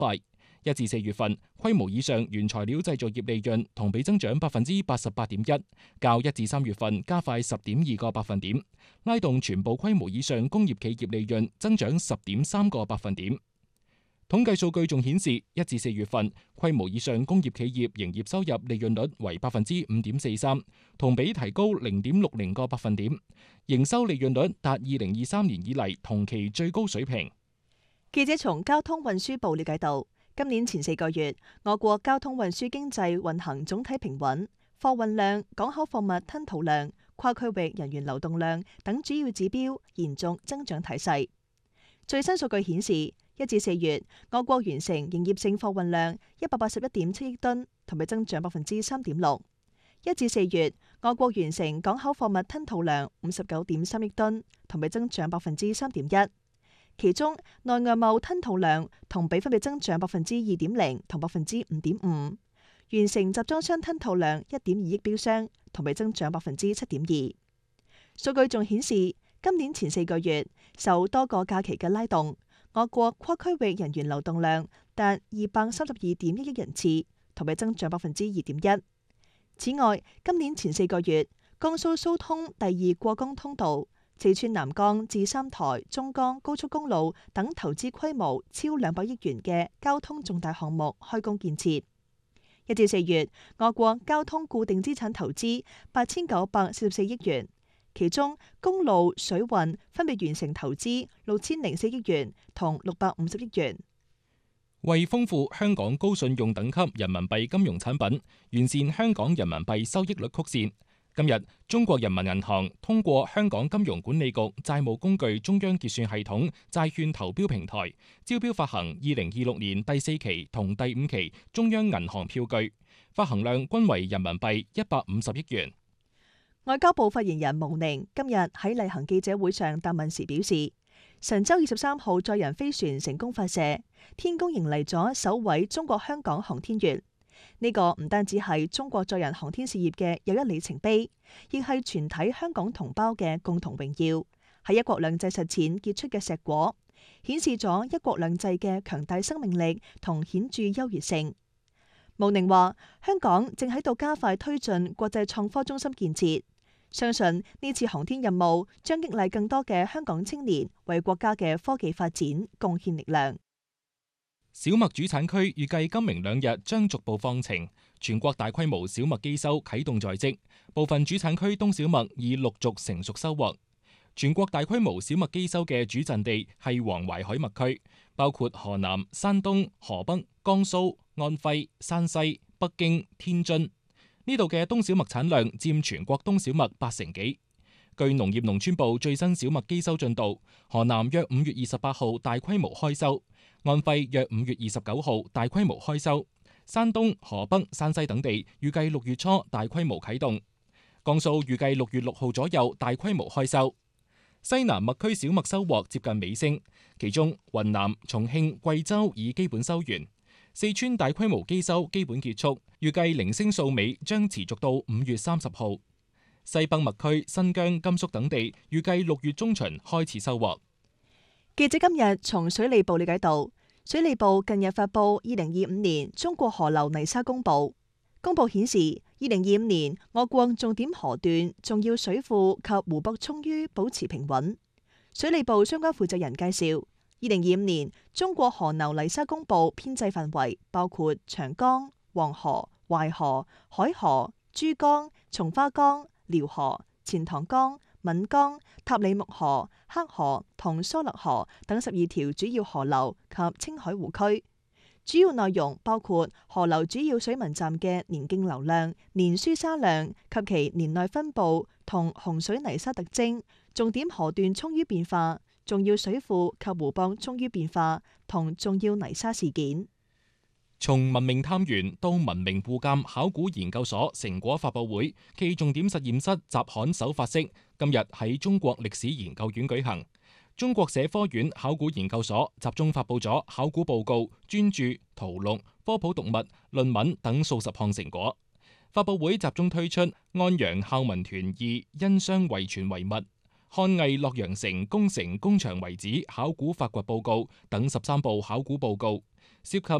敗。1至4月份規模以上原材料製造業利潤同比增長88.1%，較1至3月份加快10.2個百分點，拉動全部規模以上工業企業利潤增長10.3個百分點。統計數據仲顯示，1至4月份規模以上工業企業營業收入利潤率為5.43%，同比提高0.60個百分點，營收利潤率達2023年以嚟同期最高水平。 記者從交通運輸部了解到，今年前4個月，我國交通運輸經濟運行總體平穩，貨運量、港口貨物吞吐量、跨區域人員流動量等主要指標延續增長態勢。最新數據顯示，1至4月，我國完成營業性貨運量181.7億噸，同比增長3.6%。1至4月，我國完成港口貨物吞吐量59.3億噸，同比增長3.1%。其中，內外貿吞吐量同比分別增長2.0%同5.5%，完成集裝箱吞吐量1.2億標箱，同比增長7.2%。數據仲顯示，今年前4個月受多個假期嘅拉動，我國跨區域人員流動量達232.1億人次，同比增長2.1%。此外，今年前4個月，江蘇蘇通第2過江通道、四川南江至三台中江高速公路等投資規模超200億元嘅交通重大項目開工建設。1至4月，我國交通固定資產投資8944億元，其中公路水運分別完成投資6004億元同650億元。 為豐富香港高信用等級人民幣金融產品，完善香港人民幣收益率曲線，今日，中國人民銀行通過香港金融管理局債務工具中央結算系統債券投標平台，招標發行2026年第4期同第5期中央銀行票據，發行量均為人民幣150億元。 外交部發言人毛寧今日喺例行記者會上答問時表示，神舟23號載人飛船成功發射，天宮迎嚟咗首位中國香港航天員。呢個唔單止係中國載人航天事業嘅又一里程碑，亦係全體香港同胞嘅共同榮耀，係一國兩制實踐結出嘅碩果，顯示咗一國兩制嘅強大生命力同顯著優越性。毛寧話：香港正喺度加快推進國際創科中心建設，相信呢次航天任務將激勵更多嘅香港青年為國家嘅科技發展貢獻力量。 小麥主產區預計今明2日將逐步放晴，全國大規模小麥機收啟動在即，部分主產區冬小麥已陸續成熟收穫。全國大規模小麥機收嘅主陣地係黃淮海麥區，包括河南、山東、河北、江蘇、安徽、山西、北京、天津。呢度嘅冬小麥產量佔全國冬小麥80%幾。據農業農村部最新小麥機收進度，河南約5月28號大規模開收，安徽約5月29號大規模開收，山東、河北、山西等地預計6月初大規模啟動，江蘇預計6月6號左右大規模開收。西南麥區小麥收穫接近尾聲，其中雲南、重慶、貴州已基本收完，四川大規模機收基本結束，預計零星數尾將持續到5月30號。西北麥區、新疆、甘肅等地預計6月中旬開始收穫。 記者今日從水利部了解到，水利部近日發布2025年中國河流泥沙公報。公報顯示，2025年我國重點河段重要水庫及湖泊涌淤保持平穩。水利部相關負責人介紹，2025年中國河流泥沙公報編制範圍包括長江、黃河、淮河、海河、珠江、松花江、遼河、錢塘江、岷江、塔里木河、黑河同疏勒河等12條主要河流及青海湖區。主要內容包括河流主要水文站嘅年徑流量、年輸沙量及其年內分佈同洪水泥沙特徵，重點河段涌淤變化、重要水庫及湖泊涌淤變化同重要泥沙事件。 從文明探源到文明互鑒考古研究所成果發佈會暨重點實驗室集刊首發式今日喺中國歷史研究院舉行。中國社科院考古研究所集中發佈咗考古報告、專著、圖錄、科普讀物、論文等數十項成果。發佈會集中推出安陽孝文團2殷商遺存遺物、 漢魏洛陽城工程工場遺址考古發掘報告等13部考古報告，涉及